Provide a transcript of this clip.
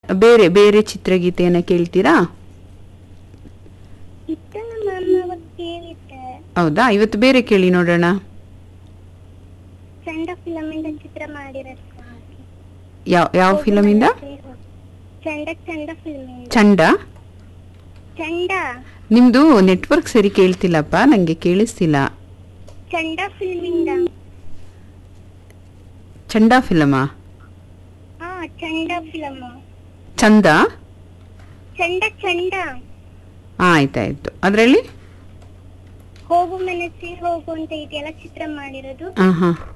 ಬೇರೆ ಬೇರೆ ಚಿತ್ರಗೀತೆಯನ್ನ ಕೇಳ್ತೀರಾ? ಹೌದಾ, ಇವತ್ತು ಬೇರೆ ಕೇಳಿ ನೋಡೋಣ. ಚಂಡ ಫಿಲಂ ಇಂದ ಚಿತ್ರ ಮಾಡಿರೋದು. ಯಾವ ಫಿಲಂ ಇಂದ? ಚಂಡ ಚಂಡ ಫಿಲಂ ಇಂದ. ಚಂಡ ಚಂಡ. ನಿಮ್ದು ನೆಟ್ವರ್ಕ್ ಸರಿ ಕೇಳ್ತಿಲ್ಲಪ್ಪ, ನಂಗೆ ಕೇಳಿಸ್ತಿಲ್ಲ. ಚಂಡ ಫಿಲಂ ಇಂದ. ಚಂಡ ಫಿಲಮಾ? ಹಾ, ಚಂಡ ಫಿಲಂ. ಚಂದ? ಚಂಡ ಚಂಡ. ಆಯ್ತಾಯ್ತು. ಅದರಲ್ಲಿ ಹೋಗು ಮನಸ್ಸಿ ಹೋಗು ಅಂತ ಇದೆಯಲ್ಲ ಚಿತ್ರ ಮಾಡಿರೋದು. ಹಾ